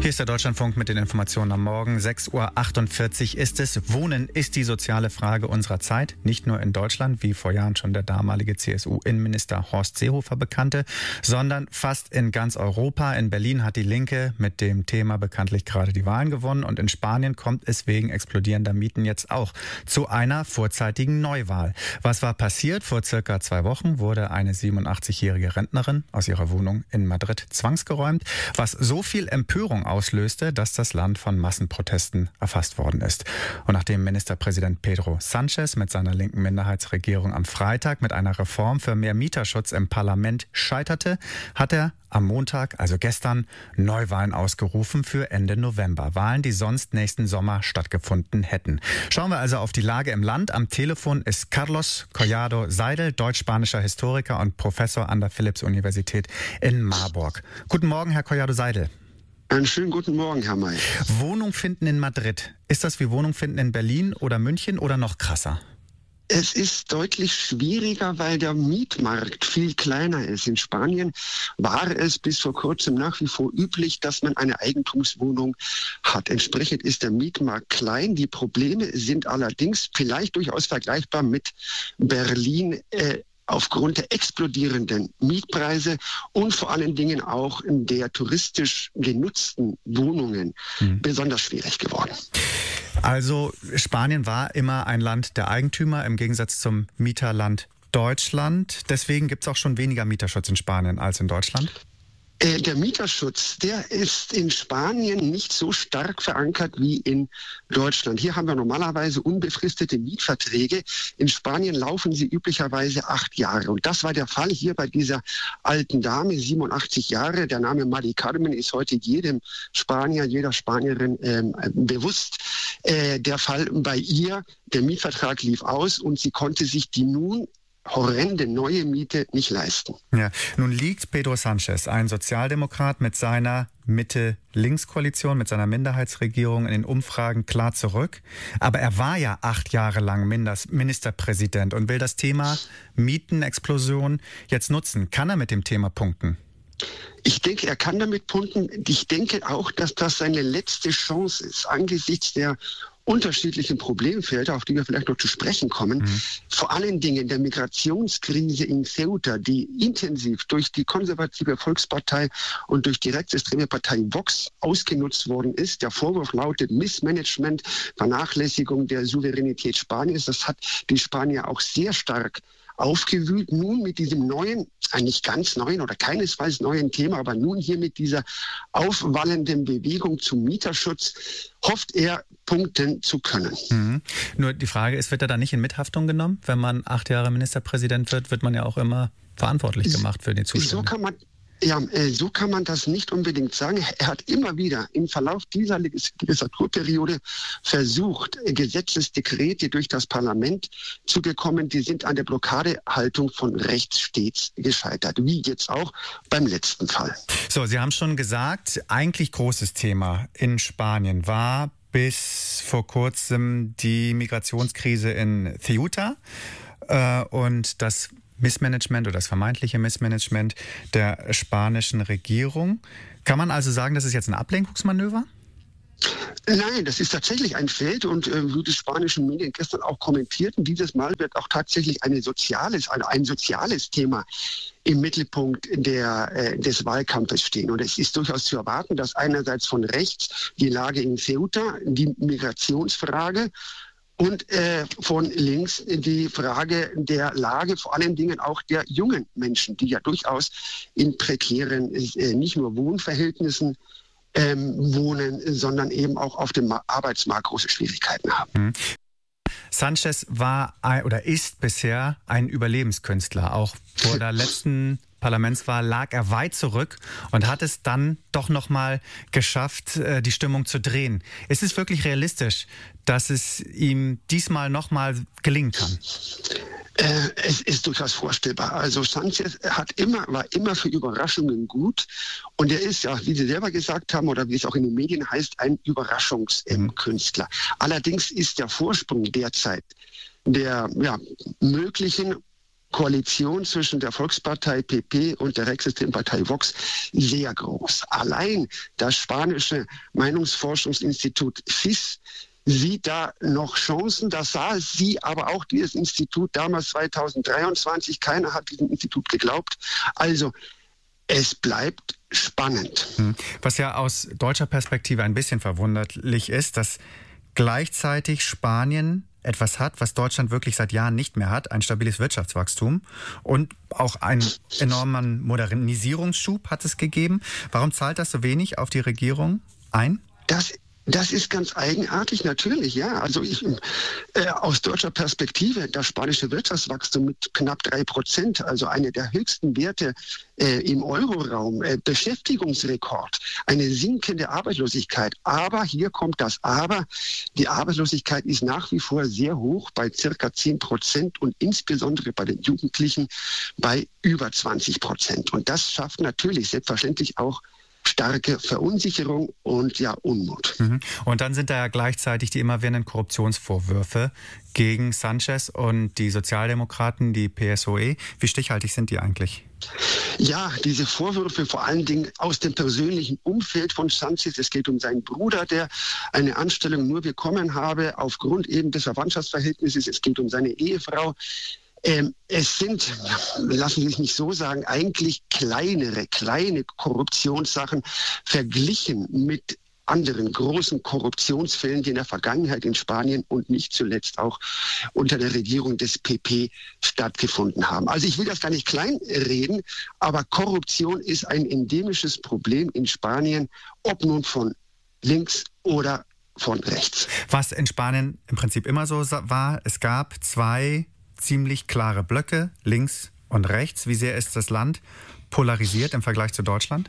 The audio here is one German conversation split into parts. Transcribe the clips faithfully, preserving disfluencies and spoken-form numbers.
Hier ist der Deutschlandfunk mit den Informationen am Morgen. sechs Uhr achtundvierzig ist es. Wohnen ist die soziale Frage unserer Zeit. Nicht nur in Deutschland, wie vor Jahren schon der damalige C S U-Innenminister Horst Seehofer bekannte, sondern fast in ganz Europa. In Berlin hat die Linke mit dem Thema bekanntlich gerade die Wahlen gewonnen. Und in Spanien kommt es wegen explodierender Mieten jetzt auch zu einer vorzeitigen Neuwahl. Was war passiert? Vor circa zwei Wochen wurde eine siebenundachtzigjährige Rentnerin aus ihrer Wohnung in Madrid zwangsgeräumt, was so viel Empörung auslöste, dass das Land von Massenprotesten erfasst worden ist. Und nachdem Ministerpräsident Pedro Sánchez mit seiner linken Minderheitsregierung am Freitag mit einer Reform für mehr Mieterschutz im Parlament scheiterte, hat er am Montag, also gestern, Neuwahlen ausgerufen für Ende November. Wahlen, die sonst nächsten Sommer stattgefunden hätten. Schauen wir also auf die Lage im Land. Am Telefon ist Carlos Collado Seidel, deutsch-spanischer Historiker und Professor an der Philipps-Universität in Marburg. Guten Morgen, Herr Collado Seidel. Einen schönen guten Morgen, Herr May. Wohnung finden in Madrid. Ist das wie Wohnung finden in Berlin oder München oder noch krasser? Es ist deutlich schwieriger, weil der Mietmarkt viel kleiner ist. In Spanien war es bis vor kurzem nach wie vor üblich, dass man eine Eigentumswohnung hat. Entsprechend ist der Mietmarkt klein. Die Probleme sind allerdings vielleicht durchaus vergleichbar mit Berlin, äh, aufgrund der explodierenden Mietpreise und vor allen Dingen auch in der touristisch genutzten Wohnungen mhm. besonders schwierig geworden. Also Spanien war immer ein Land der Eigentümer im Gegensatz zum Mieterland Deutschland. Deswegen gibt es auch schon weniger Mieterschutz in Spanien als in Deutschland. Der Mieterschutz, der ist in Spanien nicht so stark verankert wie in Deutschland. Hier haben wir normalerweise unbefristete Mietverträge. In Spanien laufen sie üblicherweise acht Jahre. Und das war der Fall hier bei dieser alten Dame, siebenundachtzig Jahre. Der Name Mari Carmen ist heute jedem Spanier, jeder Spanierin ähm, bewusst. Äh, der Fall bei ihr, der Mietvertrag lief aus und sie konnte sich die nun horrende neue Miete nicht leisten. Ja, nun liegt Pedro Sánchez, ein Sozialdemokrat, mit seiner Mitte-Links-Koalition, mit seiner Minderheitsregierung in den Umfragen klar zurück. Aber er war ja acht Jahre lang Ministerpräsident und will das Thema Mietenexplosion jetzt nutzen. Kann er mit dem Thema punkten? Ich denke, er kann damit punkten. Ich denke auch, dass das seine letzte Chance ist, angesichts der unterschiedlichen Problemfelder, auf die wir vielleicht noch zu sprechen kommen. Mhm. Vor allen Dingen der Migrationskrise in Ceuta, die intensiv durch die konservative Volkspartei und durch die rechtsextreme Partei Vox ausgenutzt worden ist. Der Vorwurf lautet Missmanagement, Vernachlässigung der Souveränität Spaniens. Das hat die Spanier auch sehr stark aufgewühlt. Nun mit diesem neuen, eigentlich ganz neuen oder keinesfalls neuen Thema, aber nun hier mit dieser aufwallenden Bewegung zum Mieterschutz hofft er, punkten zu können. Mhm. Nur die Frage ist, wird er da nicht in Mithaftung genommen? Wenn man acht Jahre Ministerpräsident wird, wird man ja auch immer verantwortlich gemacht für die Zustände. So kann man Ja, so kann man das nicht unbedingt sagen. Er hat immer wieder im Verlauf dieser Legislaturperiode versucht, Gesetzesdekrete durch das Parlament zu bekommen. Die sind an der Blockadehaltung von rechts stets gescheitert, wie jetzt auch beim letzten Fall. So, Sie haben schon gesagt, eigentlich großes Thema in Spanien war bis vor kurzem die Migrationskrise in Ceuta äh, und das Missmanagement oder das vermeintliche Missmanagement der spanischen Regierung. Kann man also sagen, das ist jetzt ein Ablenkungsmanöver? Nein, das ist tatsächlich ein Feld und äh, wie die spanischen Medien gestern auch kommentierten, dieses Mal wird auch tatsächlich eine soziales, ein, ein soziales Thema im Mittelpunkt der, äh, des Wahlkampfes stehen. Und es ist durchaus zu erwarten, dass einerseits von rechts die Lage in Ceuta, die Migrationsfrage, und äh, von links die Frage der Lage, vor allen Dingen auch der jungen Menschen, die ja durchaus in prekären, äh, nicht nur Wohnverhältnissen ähm, wohnen, sondern eben auch auf dem Arbeitsmarkt große Schwierigkeiten haben. Mhm. Sánchez war ein, oder ist bisher ein Überlebenskünstler. Auch vor der letzten Parlamentswahl lag er weit zurück und hat es dann doch noch mal geschafft, die Stimmung zu drehen. Ist es wirklich realistisch, dass es ihm diesmal noch mal gelingen kann? Äh, es ist durchaus vorstellbar. Also Sánchez hat immer, war immer für Überraschungen gut und er ist ja, wie Sie selber gesagt haben oder wie es auch in den Medien heißt, ein Überraschungskünstler. Mhm. Allerdings ist der Vorsprung derzeit der ja, möglichen Koalition zwischen der Volkspartei P P und der rechtsextremen Partei Vox sehr groß. Allein das spanische Meinungsforschungsinstitut F I S sieht da noch Chancen. Das sah sie aber auch dieses Institut damals zweitausenddreiundzwanzig. Keiner hat diesem Institut geglaubt. Also es bleibt spannend. Was ja aus deutscher Perspektive ein bisschen verwunderlich ist, dass gleichzeitig Spanien etwas hat, was Deutschland wirklich seit Jahren nicht mehr hat, ein stabiles Wirtschaftswachstum und auch einen enormen Modernisierungsschub hat es gegeben. Warum zahlt das so wenig auf die Regierung ein? Das Das ist ganz eigenartig, natürlich, ja. Also ich, äh, aus deutscher Perspektive, das spanische Wirtschaftswachstum mit knapp drei Prozent, also eine der höchsten Werte äh, im Euroraum, äh, Beschäftigungsrekord, eine sinkende Arbeitslosigkeit. Aber hier kommt das Aber, die Arbeitslosigkeit ist nach wie vor sehr hoch, bei circa zehn Prozent und insbesondere bei den Jugendlichen bei über zwanzig Prozent. Und das schafft natürlich selbstverständlich auch starke Verunsicherung und ja Unmut. Und dann sind da ja gleichzeitig die immerwährenden Korruptionsvorwürfe gegen Sanchez und die Sozialdemokraten, die P S O E. Wie stichhaltig sind die eigentlich? Ja, diese Vorwürfe vor allen Dingen aus dem persönlichen Umfeld von Sanchez. Es geht um seinen Bruder, der eine Anstellung nur bekommen habe aufgrund eben des Verwandtschaftsverhältnisses. Es geht um seine Ehefrau. Ähm, es sind, lassen Sie es mich so sagen, eigentlich kleinere, kleine Korruptionssachen verglichen mit anderen großen Korruptionsfällen, die in der Vergangenheit in Spanien und nicht zuletzt auch unter der Regierung des P P stattgefunden haben. Also ich will das gar nicht kleinreden, aber Korruption ist ein endemisches Problem in Spanien, ob nun von links oder von rechts. Was in Spanien im Prinzip immer so war, es gab zwei ziemlich klare Blöcke, links und rechts. Wie sehr ist das Land polarisiert im Vergleich zu Deutschland?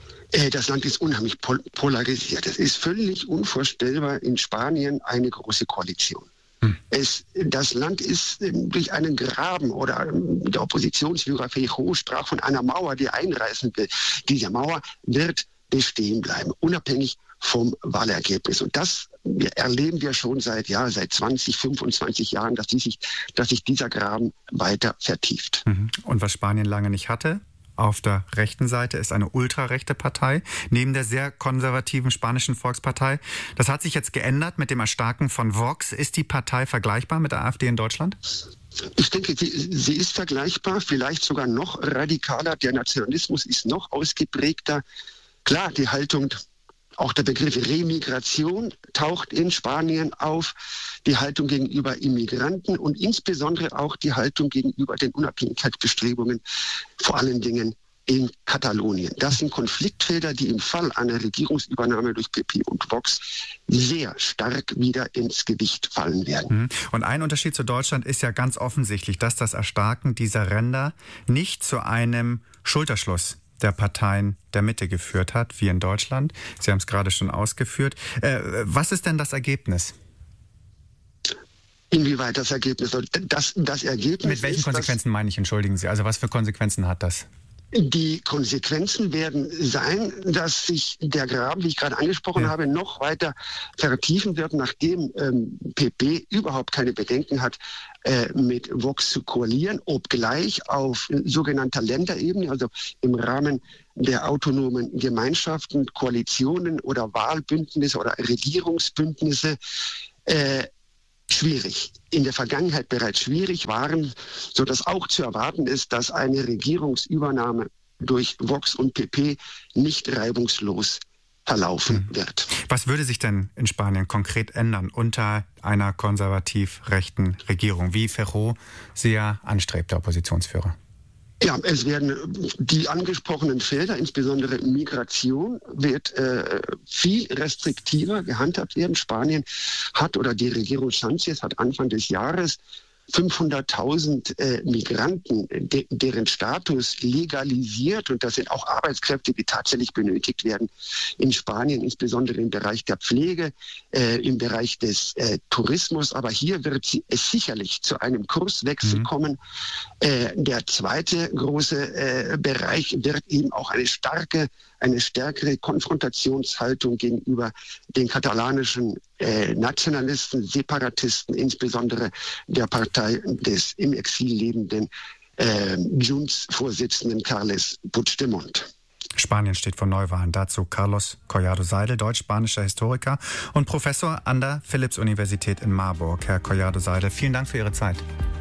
Das Land ist unheimlich pol- polarisiert. Es ist völlig unvorstellbar in Spanien eine große Koalition. Hm. Es, das Land ist durch einen Graben oder der Oppositionsführer Feijóo sprach von einer Mauer, die einreißen will. Diese Mauer wird bestehen bleiben, unabhängig vom Wahlergebnis. Und das erleben wir schon seit, ja, seit zwanzig, fünfundzwanzig Jahren, dass, die sich, dass sich dieser Graben weiter vertieft. Und was Spanien lange nicht hatte, auf der rechten Seite ist eine ultrarechte Partei, neben der sehr konservativen spanischen Volkspartei. Das hat sich jetzt geändert mit dem Erstarken von Vox. Ist die Partei vergleichbar mit der AfD in Deutschland? Ich denke, sie, sie ist vergleichbar, vielleicht sogar noch radikaler. Der Nationalismus ist noch ausgeprägter. Klar, die Haltung, auch der Begriff Remigration taucht in Spanien auf, die Haltung gegenüber Immigranten und insbesondere auch die Haltung gegenüber den Unabhängigkeitsbestrebungen, vor allen Dingen in Katalonien. Das sind Konfliktfelder, die im Fall einer Regierungsübernahme durch P P und Vox sehr stark wieder ins Gewicht fallen werden. Und ein Unterschied zu Deutschland ist ja ganz offensichtlich, dass das Erstarken dieser Ränder nicht zu einem Schulterschluss der Parteien der Mitte geführt hat, wie in Deutschland. Sie haben es gerade schon ausgeführt. Äh, was ist denn das Ergebnis? Inwieweit das Ergebnis? Das, das Ergebnis Mit welchen ist, Konsequenzen meine ich, entschuldigen Sie? Also was für Konsequenzen hat das? Die Konsequenzen werden sein, dass sich der Graben, wie ich gerade angesprochen ja. habe, noch weiter vertiefen wird, nachdem ähm, P P überhaupt keine Bedenken hat, äh, mit Vox zu koalieren, obgleich auf äh, sogenannter Länderebene, also im Rahmen der autonomen Gemeinschaften, Koalitionen oder Wahlbündnisse oder Regierungsbündnisse äh, schwierig, in der Vergangenheit bereits schwierig waren, sodass auch zu erwarten ist, dass eine Regierungsübernahme durch Vox und P P nicht reibungslos verlaufen hm. wird. Was würde sich denn in Spanien konkret ändern unter einer konservativ-rechten Regierung, wie Feijóo sie ja anstrebt, der Oppositionsführer? Ja, es werden die angesprochenen Felder, insbesondere Migration, wird äh, viel restriktiver gehandhabt werden. Spanien hat oder die Regierung Sanchez hat Anfang des Jahres fünfhunderttausend äh, Migranten, de, deren Status legalisiert, und das sind auch Arbeitskräfte, die tatsächlich benötigt werden in Spanien, insbesondere im Bereich der Pflege, äh, im Bereich des äh, Tourismus. Aber hier wird es sicherlich zu einem Kurswechsel mhm. kommen. Äh, der zweite große äh, Bereich wird eben auch eine starke, eine stärkere Konfrontationshaltung gegenüber den katalanischen äh, Nationalisten, Separatisten, insbesondere der Partei des im Exil lebenden äh, Junts-Vorsitzenden Carles Puigdemont. Spanien steht vor Neuwahlen. Dazu Carlos Collado Seidel, deutsch-spanischer Historiker und Professor an der Philipps-Universität in Marburg. Herr Collado Seidel, vielen Dank für Ihre Zeit.